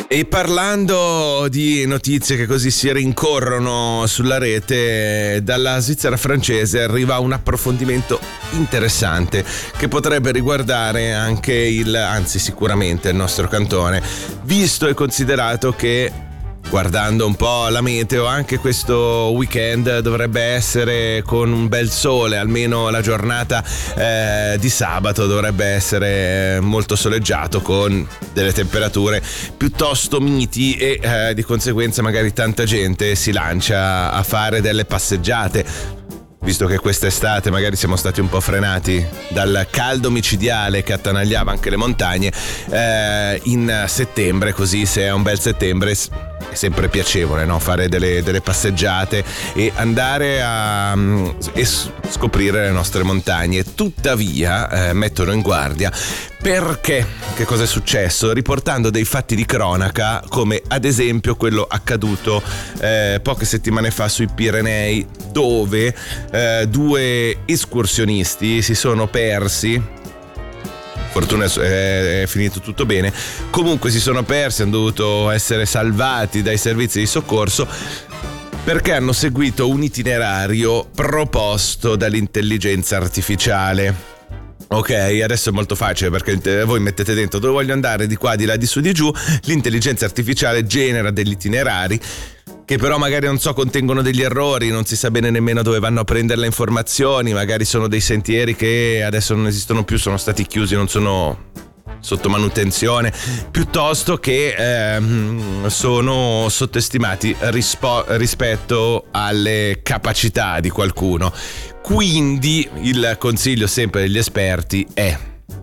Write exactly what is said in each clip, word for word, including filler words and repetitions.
E parlando di notizie che così si rincorrono sulla rete, dalla Svizzera francese arriva un approfondimento interessante che potrebbe riguardare anche il, anzi sicuramente il nostro cantone, visto e considerato che, guardando un po' la meteo, anche questo weekend dovrebbe essere con un bel sole, almeno la giornata eh, di sabato dovrebbe essere molto soleggiato con delle temperature piuttosto miti e eh, di conseguenza magari tanta gente si lancia a fare delle passeggiate. Visto che quest'estate magari siamo stati un po' frenati dal caldo micidiale che attanagliava anche le montagne, eh, in settembre, così se è un bel settembre, è sempre piacevole, no? Fare delle, delle passeggiate e andare a um, e scoprire le nostre montagne. Tuttavia eh, mettono in guardia perché, che cosa è successo? Riportando dei fatti di cronaca, come ad esempio quello accaduto eh, poche settimane fa sui Pirenei, dove eh, due escursionisti si sono persi. Fortuna è finito tutto bene. Comunque si sono persi, hanno dovuto essere salvati dai servizi di soccorso perché hanno seguito un itinerario proposto dall'intelligenza artificiale. Ok, adesso è molto facile perché voi mettete dentro dove voglio andare, di qua, di là, di su, di giù, l'intelligenza artificiale genera degli itinerari che però magari, non so, contengono degli errori, non si sa bene nemmeno dove vanno a prendere le informazioni, magari sono dei sentieri che adesso non esistono più, sono stati chiusi, non sono sotto manutenzione, piuttosto che ehm, sono sottostimati rispo- rispetto alle capacità di qualcuno. Quindi il consiglio sempre degli esperti è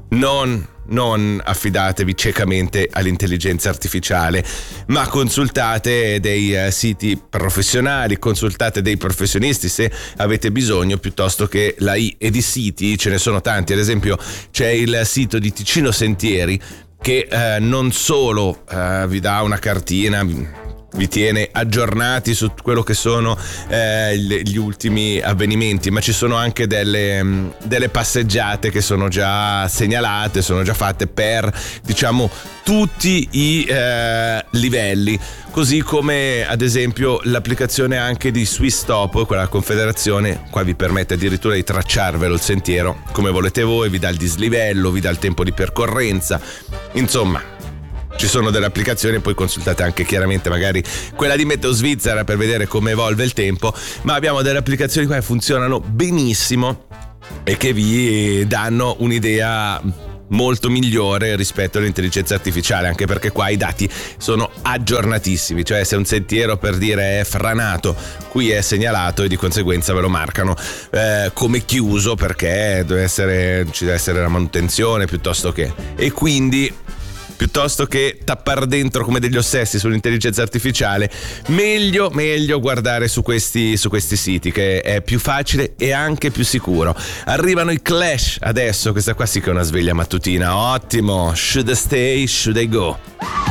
non non affidatevi ciecamente all'intelligenza artificiale, ma consultate dei uh, siti professionali, consultate dei professionisti se avete bisogno, piuttosto che la I. E di siti ce ne sono tanti. Ad esempio c'è il sito di Ticino Sentieri che uh, non solo uh, vi dà una cartina, vi tiene aggiornati su quello che sono eh, gli ultimi avvenimenti, ma ci sono anche delle, delle passeggiate che sono già segnalate, sono già fatte per, diciamo, tutti i eh, livelli, così come ad esempio l'applicazione anche di Swisstop, quella confederazione, qua vi permette addirittura di tracciarvelo il sentiero come volete voi, vi dà il dislivello, vi dà il tempo di percorrenza, insomma. Ci sono delle applicazioni, poi consultate anche chiaramente magari quella di Meteo Svizzera per vedere come evolve il tempo, ma abbiamo delle applicazioni qua che funzionano benissimo e che vi danno un'idea molto migliore rispetto all'intelligenza artificiale, anche perché qua i dati sono aggiornatissimi, cioè se un sentiero, per dire, è franato, qui è segnalato e di conseguenza ve lo marcano eh, come chiuso, perché deve essere, ci deve essere la manutenzione piuttosto che, e quindi piuttosto che tappare dentro come degli ossessi sull'intelligenza artificiale, meglio meglio guardare su questi su questi siti, che è più facile e anche più sicuro. Arrivano i Clash adesso, questa qua sì che è una sveglia mattutina, ottimo. Should I stay, should I go?